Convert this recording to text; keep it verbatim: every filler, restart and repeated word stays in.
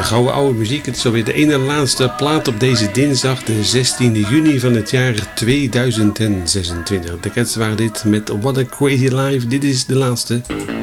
gouden oude muziek. Het is alweer de ene laatste plaat op deze dinsdag, de zestiende juni van het jaar tweeduizend zesentwintig. De Cats waren dit met What a Crazy Life. Dit is de laatste.